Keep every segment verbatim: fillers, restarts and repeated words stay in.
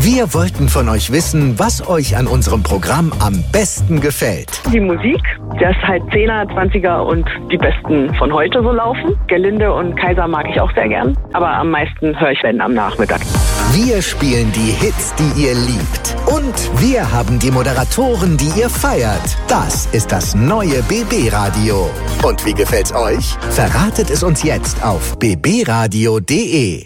Wir wollten von euch wissen, was euch an unserem Programm am besten gefällt. Die Musik, dass halt Zehner, Zwanziger und die Besten von heute so laufen. Gerlinde und Kaiser mag ich auch sehr gern, aber am meisten höre ich wenn am Nachmittag. Wir spielen die Hits, die ihr liebt. Und wir haben die Moderatoren, die ihr feiert. Das ist das neue B B-Radio. Und wie gefällt's euch? Verratet es uns jetzt auf b b radio punkt d e.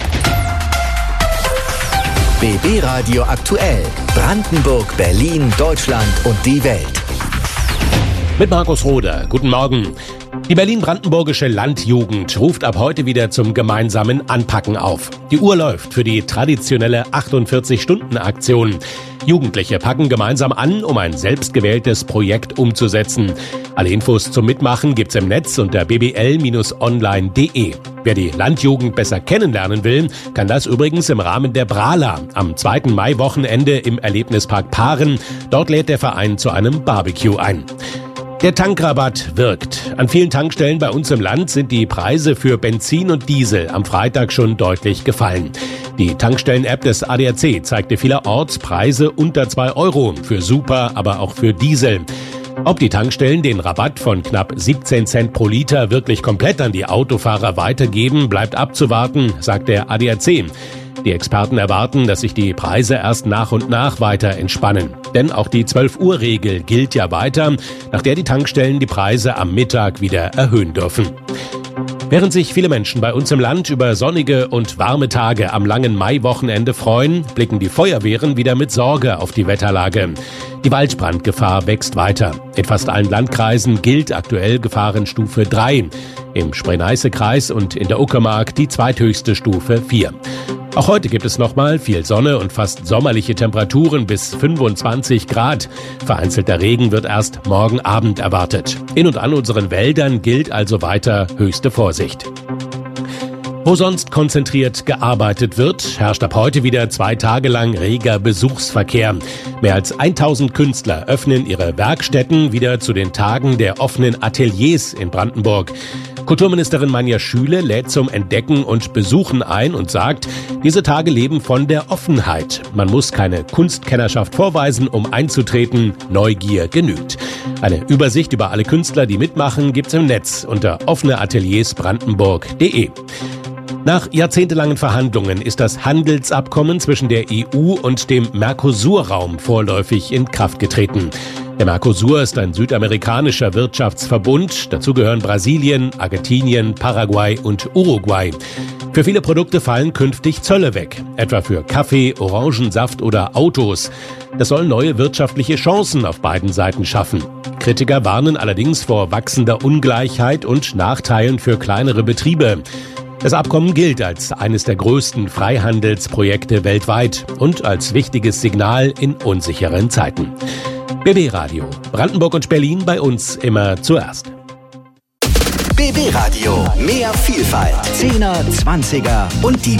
B B-Radio aktuell. Brandenburg, Berlin, Deutschland und die Welt. Mit Markus Roder. Guten Morgen. Die berlin-brandenburgische Landjugend ruft ab heute wieder zum gemeinsamen Anpacken auf. Die Uhr läuft für die traditionelle achtundvierzig-Stunden-Aktion. Jugendliche packen gemeinsam an, um ein selbstgewähltes Projekt umzusetzen. Alle Infos zum Mitmachen gibt's im Netz unter b b l Bindestrich online punkt d e. Wer die Landjugend besser kennenlernen will, kann das übrigens im Rahmen der Brala am zweiten Mai-Wochenende im Erlebnispark Paaren. Dort lädt der Verein zu einem Barbecue ein. Der Tankrabatt wirkt. An vielen Tankstellen bei uns im Land sind die Preise für Benzin und Diesel am Freitag schon deutlich gefallen. Die Tankstellen-App des A D A C zeigte vielerorts Preise unter zwei Euro, für Super, aber auch für Diesel. Ob die Tankstellen den Rabatt von knapp siebzehn Cent pro Liter wirklich komplett an die Autofahrer weitergeben, bleibt abzuwarten, sagt der A D A C. Die Experten erwarten, dass sich die Preise erst nach und nach weiter entspannen. Denn auch die zwölf-Uhr-Regel gilt ja weiter, nach der die Tankstellen die Preise am Mittag wieder erhöhen dürfen. Während sich viele Menschen bei uns im Land über sonnige und warme Tage am langen Mai-Wochenende freuen, blicken die Feuerwehren wieder mit Sorge auf die Wetterlage. Die Waldbrandgefahr wächst weiter. In fast allen Landkreisen gilt aktuell Gefahrenstufe drei. Im Spree-Neiße-Kreis und in der Uckermark die zweithöchste Stufe vier. Auch heute gibt es nochmal viel Sonne und fast sommerliche Temperaturen bis fünfundzwanzig Grad. Vereinzelter Regen wird erst morgen Abend erwartet. In und an unseren Wäldern gilt also weiter höchste Vorsicht. Wo sonst konzentriert gearbeitet wird, herrscht ab heute wieder zwei Tage lang reger Besuchsverkehr. Mehr als tausend Künstler öffnen ihre Werkstätten wieder zu den Tagen der offenen Ateliers in Brandenburg. Kulturministerin Manja Schüle lädt zum Entdecken und Besuchen ein und sagt, diese Tage leben von der Offenheit. Man muss keine Kunstkennerschaft vorweisen, um einzutreten. Neugier genügt. Eine Übersicht über alle Künstler, die mitmachen, gibt's im Netz unter offene ateliers brandenburg punkt d e. Nach jahrzehntelangen Verhandlungen ist das Handelsabkommen zwischen der E U und dem Mercosur-Raum vorläufig in Kraft getreten. Der Mercosur ist ein südamerikanischer Wirtschaftsverbund. Dazu gehören Brasilien, Argentinien, Paraguay und Uruguay. Für viele Produkte fallen künftig Zölle weg, etwa für Kaffee, Orangensaft oder Autos. Das soll neue wirtschaftliche Chancen auf beiden Seiten schaffen. Kritiker warnen allerdings vor wachsender Ungleichheit und Nachteilen für kleinere Betriebe. Das Abkommen gilt als eines der größten Freihandelsprojekte weltweit und als wichtiges Signal in unsicheren Zeiten. B B-Radio. Brandenburg und Berlin bei uns immer zuerst. B B-Radio. Mehr Vielfalt. Zehner, Zwanziger und die